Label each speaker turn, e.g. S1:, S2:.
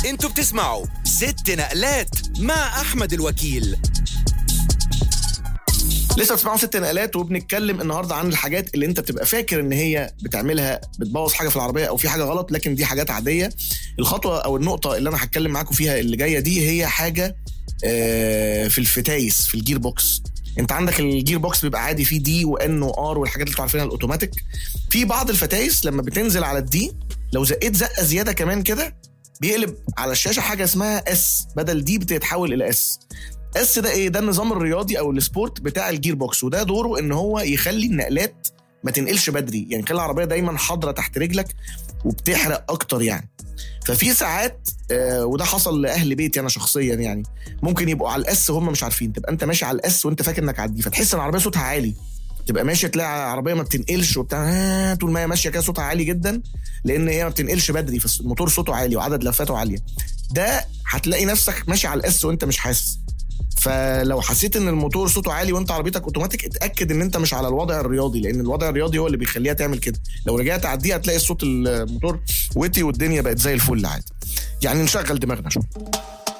S1: انتوا بتسمعوا 6 نقلات مع احمد الوكيل.
S2: لسه بتسمعوا 6 نقلات، وبنتكلم النهارده عن الحاجات اللي انت بتبقى فاكر ان هي بتعملها بتبوظ حاجه في العربيه او في حاجه غلط، لكن دي حاجات عاديه. الخطوه او النقطه اللي انا هتكلم معاكم فيها اللي جايه دي هي حاجه في الفتايس، في الجير بوكس. انت عندك الجير بوكس بيبقى عادي فيه دي وان وار والحاجات اللي انتوا عارفينها الاوتوماتيك. في بعض الفتايس لما بتنزل على الدي لو زقيت زقه زياده كمان كده بيقلب على الشاشه حاجه اسمها اس، بدل دي بتتحول الى اس. اس ده ايه؟ ده النظام الرياضي او السبورت بتاع الجير بوكس، وده دوره ان هو يخلي النقلات ما تنقلش بدري، يعني يخلي العربيه دايما حاضره تحت رجلك وبتحرق اكتر يعني. ففي ساعات وده حصل لاهل بيتي انا شخصيا، يعني ممكن يبقوا على الاس وهم مش عارفين. تبقى انت ماشي على الاس وانت فاكر انك عدي، فتحس ان العربيه صوتها عالي، تبقى ماشي تلاقي عربيه ما بتنقلش وبتاع طول ما هي ماشيه كده صوتها عالي جدا، لان هي ما بتنقلش بدري فالموتور صوته عالي وعدد لفاته عاليه. ده هتلاقي نفسك ماشي على الاس وانت مش حاسس. فلو حسيت ان الموتور صوته عالي وانت عربيتك اوتوماتيك، اتاكد ان انت مش على الوضع الرياضي، لان الوضع الرياضي هو اللي بيخليها تعمل كده. لو رجعت عديها هتلاقي الصوت الموتور وطي والدنيا بقت زي الفل عادي. يعني نشغل دماغنا شويه.